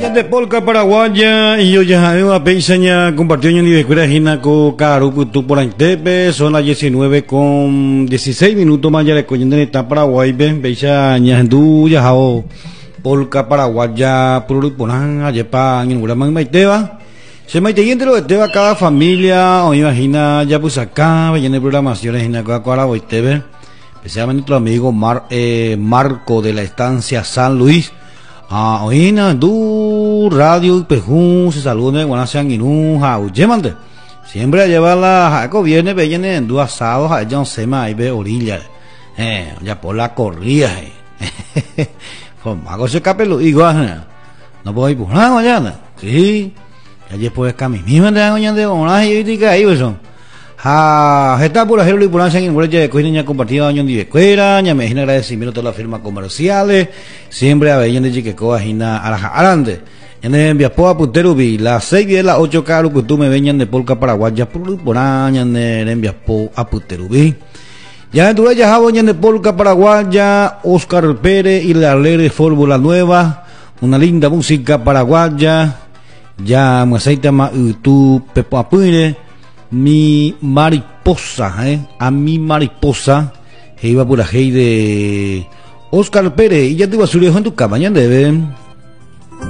De polka paraguaya y yo ya una peisaña compartió en de escuela Ginaco Carupu tu por Antepe, son las 19:16 más ya le coñen de esta Paraguay peisaña hindú ya jao polka paraguaya puriponan ayepa en una maiteba se maite y entre lo de teba cada familia o imagina ya pues acá viene programaciones en acá Paraguay TV especialmente nuestro amigo Marco de la estancia San Luis. Oina, du, radio, pejú, se saluda, buenas sean inú, jaullемante. Siempre a llevarla, jaco viene, viene en dos asados, a ella se me ahí ve orilla. Ya por la corría, Pues mago se capelo, igual, no puedo ir por nada mañana. Sí, ya después caminar, me dan mañana de una y ahí, pues está por ejemplo y por en el de Coina compartido año de escuela, ya me imagino agradecimiento a todas las firmas comerciales, siempre a ver en de que coajina arande. En el Viapoa Puterubi, las 6 de las 8 caro que tú me veñan de polka paraguaya por año en el Viapoa Puterubi. Ya en tu ya jaboñan de polka paraguaya, Oscar Pérez y la alegre fórmula nueva, una linda música paraguaya, ya me aceita más tu Pepo Apuire. Mi mariposa, a mi mariposa, que iba por la hey de Oscar Pérez, y ya te iba a subir en tu cabaña de ven.